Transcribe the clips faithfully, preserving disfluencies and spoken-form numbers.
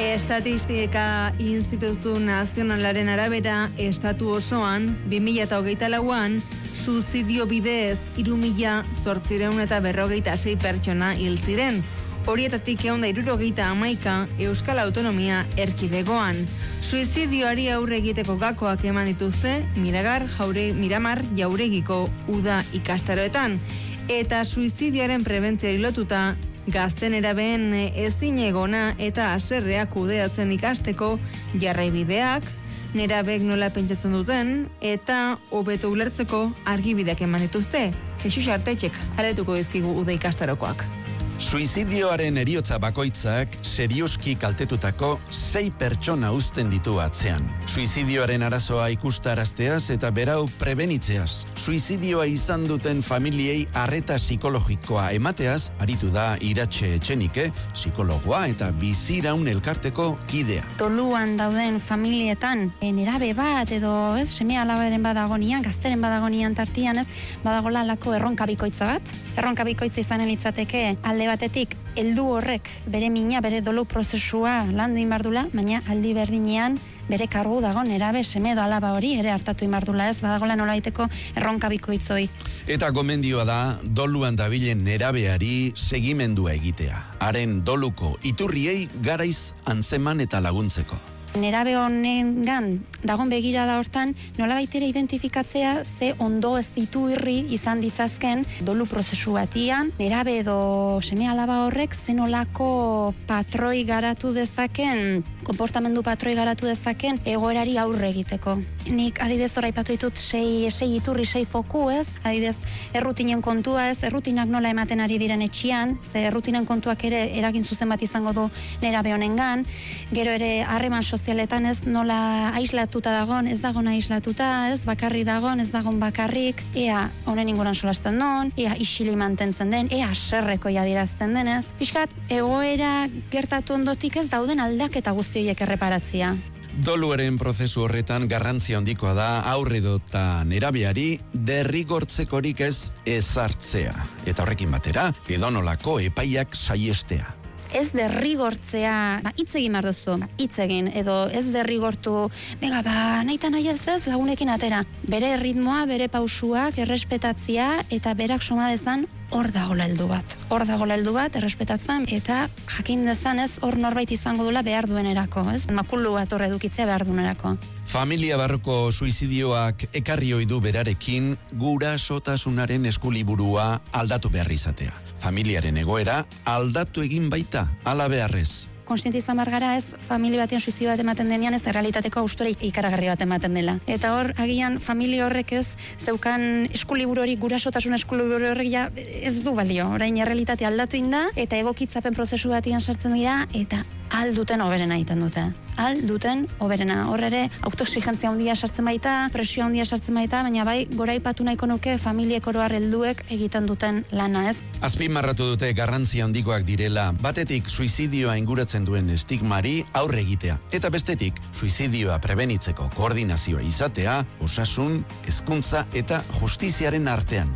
Estatistika Institutu Nazionalaren arabera, estatu osoan, bi mila hogeita lauan, suizidio bidez hiru mila zortziehun eta berrogeita sei pertsona hil ziren. Horietatik ehun eta hirurogeita hamaika Euskal Autonomia Erkidegoan. Suizidioari aurre egiteko gakoak eman dituzte Miragar, Jaure, Miramar, Jauregiko uda ikastaroetan. Eta suizidioaren prebentzioari lotuta, gazten erabeen ezinegona eta haserrea kudeatzen ikasteko jarraibideak, nerabek nola pentsatzen duten, eta hobeto ulertzeko argibideak eman dituzte. Jesus Artetxek aletuko dizkigu uda ikastarokoak. Suizidioaren heriotza bakoitzak serioski kaltetutako sei pertsona uzten ditu atzean. Suizidioaren arazoa ikustarazteaz eta berau prebenitzeaz. Suizidioa izan duten familiei arreta psikologikoa emateaz aritu da Iratxe Etxenike, psikologoa eta biziraun elkarteko kidea. Doluan dauden familietan, nerabe bat edo ez, seme alabaren badagonian, gazteren badagonian tartian ez, badagola lako erronka bikoitza bat. Erronka bikoitza izanen litzateke alde batetik heldu horrek bere mina, bere dolu prozesua landu inbardula, baina aldi berdinean bere kargu dago nerabe seme edo alaba hori ere hartatu inbardula ez, badagola nolaiteko erronka bikoitzoi. Eta gomendioa da doluan dabilen nerabeari segimendua egitea. Haren doluko iturriei garaiz antzeman eta laguntzeko. Nerabe honengan dagon begirada hortan nolabait ere identifikatzea ze ondo ez ditu irri izan ditzazken dolu prozesu batian, nerabe edo seme alaba horrek zenolako patroi garatu dezaken, konportamendu patroi garatu dezaken egoerari aurre egiteko. Nik adibidez hor aipatu ditut sei, sei iturri, sei foku ez, adibidez errutinen kontua ez, errutinak nola ematen ari diren etxian, ze errutinen kontuak ere eragin zuzen bat izango du nerabe honengan, gero ere harreman sozialetan ez nola aislatuta dagon, ez dagon aislatuta, ez bakarri dagon, ez dagon bakarrik, ea honen inguran solasten non, ea isili mantentzen den, ea serreko jadirazten denez. Piskat, egoera gertatu ondotik ez dauden aldaketa guztioiek erreparatzia. Doluaren prozesu horretan garrantzia handikoa da aurre dota nerabeari derrigortzekorik ez ezartzea. Eta horrekin batera, edonolako epaiak saiestea. Ez derrigortzea, ba, hitz egin behar duzu, hitz egin, edo ez derrigortu, bega, ba, nahi nahi ez ez, lagunekin atera. Bere ritmoa, bere pausuak, errespetatzea, eta berak soma dezan, hor dagoela heldu bat. Hor dagoela heldu bat, errespetatzen, eta jakin dezan ez, hor norbait izango dula behar duenerako, ez? Makulu bat hor edukitzea behar duenerako. Familia barroko suizidioak ekarri ohi du berarekin gurasotasunaren eskuliburua aldatu behar izatea. Familiaren egoera aldatu egin baita, hala beharrez. Konstiente izan gara ez, familia batean suizidio bat ematen denean ez, errealitateko austura ikaragarri bat ematen dela. Eta hor, agian familia horrek ez, zeukan eskuliburu hori, gurasotasun eskuliburu horrek ja ez du balio. Orain errealitate aldatu inda, eta egokitzapen prozesu batian sartzen dira, eta alduten oberena egiten dute. Alduten oberena. Hor ere, autoexigentzia handia sartzen baita, presio handia sartzen baita, baina bai, goraipatu nahiko nuke familiek oro har helduek egiten duten lana, ez? Azpimarratu dute garrantzia handikoak direla, batetik suizidioa inguratzen duen estigmari aurre egitea, eta bestetik suizidioa prebenitzeko koordinazioa izatea, osasun, hezkuntza eta justiziaren artean.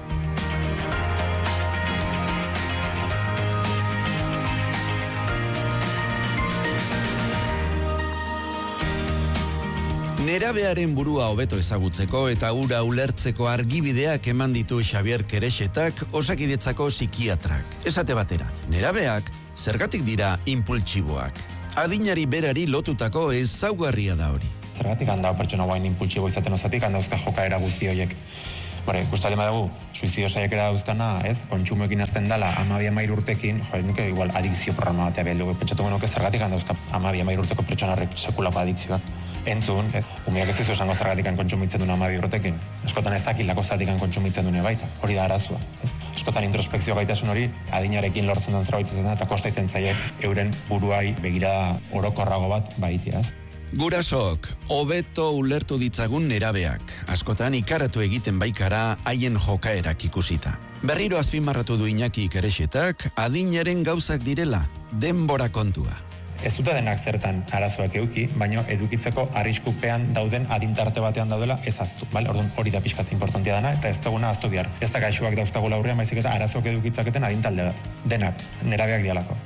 Nerabearen burua hobeto ezagutzeko eta ura ulertzeko argibideak eman ditu Xabier Kerexetak Osakidetzako psikiatrak. Esate batera, nerabeak zergatik dira impultsiboak. Adinari berari lotutako ezaugarria da hori. Zergatik handa pertsona guain impultsibo izaten ozatik handa uzka jokaera guzti horiek. Bore, ikustatzen badagu, suizidio saiakera dauzkana, ez, kontsumoekin hasten dela amabi amair urtekin, jo, nuke igual adikzio programa batea behar dugu, pentsatu genuke zergatik handa uzka amabi amair urteko pertsona horrek sekulako adikzioak. Entzun, ez, umeak ez dizu esango zergatik kontsumitzen duen amabi urtekin. Eskotan ez dakilako zergatik kontsumitzen dune baita, hori da arazua. Ez. Eskotan introspekzio gaitasun hori, adinarekin lortzen den zerbait izaten da, eta kostaiten zaie euren buruai begira orokorrago bat baitiaz. Gurasok, hobeto ulertu ditzagun nerabeak, askotan ikaratu egiten baikara haien jokaerak ikusita. Berriro azpimarratu du Iñaki Kerexetak, adinaren gauzak direla, denbora kontua. Ez dute denak zertan arazoak euki, baina edukitzeko arriskupean dauden adintarte batean daudela ez aztu. Bale? Orduan hori da pixkat importantia dana, eta ez duguna aztu bihar. Ez da gaixoak dauztagu laurrean, baizik eta arazoak edukitzaketen adintalde bat. Denak, nerabeak dialako.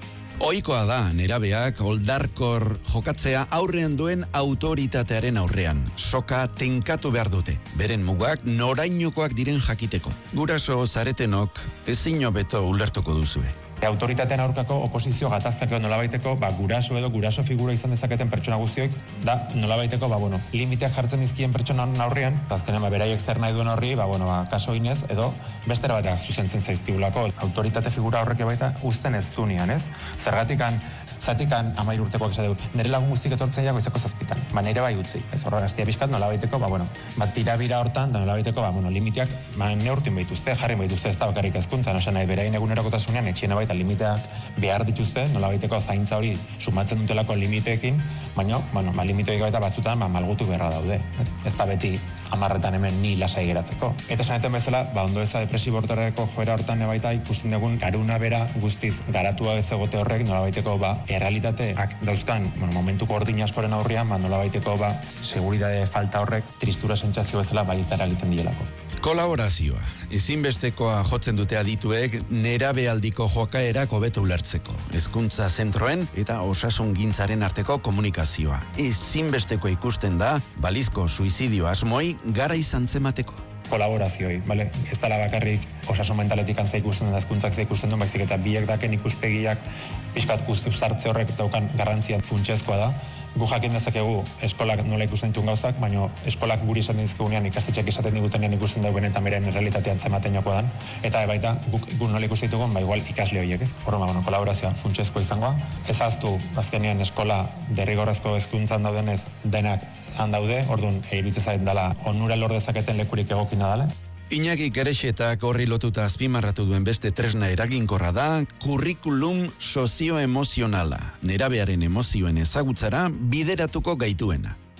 Ohikoa da nerabeak oldarkor jokatzea aurrean duen autoritatearen aurrean. Soka tenkatu behar dute. Beren mugak norainokoak diren jakiteko. Guraso zaretenok ezin hobeto ulertuko duzue. Autoritatean aurkako oposizio gatazkak edo nolabaiteko, ba, guraso edo guraso figura izan dezaketen pertsona guztioik, da nolabaiteko, ba, bueno, limiteak jartzen dizkien pertsona aurrian, azkenean, ba, beraiek zer nahi duen horri, ba, bueno, ba, kaso inez, edo bestera bateak zuzentzen zaizkibulako. Autoritate figura horrek baita uzten ez dunean, ez? Zergatikan, zatikan amair urtekoak esan dugu, nire lagun guztik etortzen jago izako zazpitan, ba, nire bai utzi, ez horra gaztia pixkat nolabaiteko, ba, bueno, ba, tirabira hortan, da nolabaiteko, ba, bueno, limiteak, ba, neurtin baituzte, jarri baituzte, ez da bakarrik ezkuntzan, osan nahi, berain egunerakotasunean, etxiena baita limiteak behar dituzte, nolabaiteko zaintza hori sumatzen dutelako limiteekin, baina, bueno, ba, limiteik baita batzutan, ba, malgutu beharra daude, ez, ez da beti amarretan hemen ni lasai geratzeko. Eta saneten bezala, ba, ondo eza depresibortareko joera hortan baita ikusten dugun garuna bera guztiz garatua ez egote horrek nolabaiteko, ba, errealitateak dauzkan, bueno, momentuko ordin askoren aurrian, ba, nolabaiteko, ba, seguridade falta horrek tristura sentsazio bezala baitara egiten dielako. Kolaborazioa. Ezinbestekoa jotzen dute adituek nerabealdiko jokaerak hobeto ulertzeko. Hezkuntza zentroen eta osasungintzaren arteko komunikazioa. Ezinbestekoa ikusten da balizko suizidio asmoi gara izan zemateko. Kolaborazioi, bale? Ez dela bakarrik osasun mentaletik antza ikusten da hezkuntzak ze ikusten duen, baizik eta biek daken ikuspegiak pixkat uztartze horrek daukan garrantzian funtsezkoa da. Gu jakin dezakegu eskolak nola ikusten dituen gauzak, baina eskolak guri esaten dizkigunean ikastetxeak izaten digutenean ikusten dugu benetan beren realitatean zematen joko dan. Eta baita, guk, guk nola ikusten ditugun, ba igual ikasle horiek, ez? Horrela, bueno, kolaborazioa funtsezkoa izangoa. Ez aztu, azkenean eskola derrigorrezko hezkuntzan daudenez denak handaude, orduan iruditzen zait dela onura lor dezaketen lekurik egokina dela. Iñaki Gerexetak horri lotuta azpimarratu duen beste tresna eraginkorra da kurrikulum sozioemozionala, nerabearen emozioen ezagutzara bideratuko gaituena.